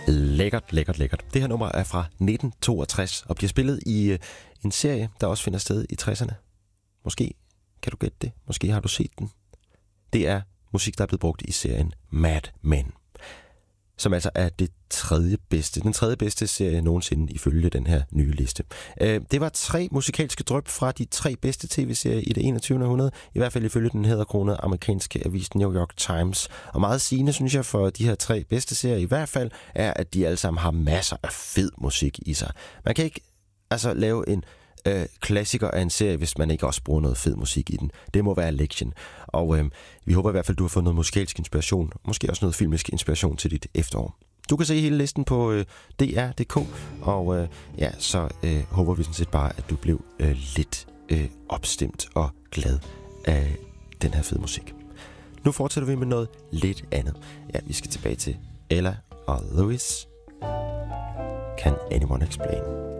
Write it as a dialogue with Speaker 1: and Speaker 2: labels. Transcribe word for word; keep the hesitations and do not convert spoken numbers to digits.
Speaker 1: Lækkert, lækkert, lækkert. Det her nummer er fra nitten toogtres og bliver spillet i øh, en serie, der også finder sted i tresserne. Måske kan du gætte det. Måske har du set den. Det er musik, der er blevet brugt i serien Mad Men, som altså er det tredje bedste, den tredje bedste serie nogensinde ifølge den her nye liste. Øh, det var tre musikalske dryp fra de tre bedste tv-serier i det enogtyvende århundrede, i hvert fald ifølge den hæderkronede amerikanske avis New York Times. Og meget sigende, synes jeg, for de her tre bedste serier i hvert fald, er, at de alle sammen har masser af fed musik i sig. Man kan ikke altså lave en øh, klassiker af en serie, hvis man ikke også bruger noget fed musik i den. Det må være lektion. Og øh, vi håber i hvert fald, du har fået noget musikalsk inspiration, måske også noget filmisk inspiration til dit efterår. Du kan se hele listen på øh, D R punktum d k, og øh, ja, så øh, håber vi sådan set bare, at du blev øh, lidt øh, opstemt og glad af den her fede musik. Nu fortsætter vi med noget lidt andet. Ja, vi skal tilbage til Ella og Louis. Can anyone explain?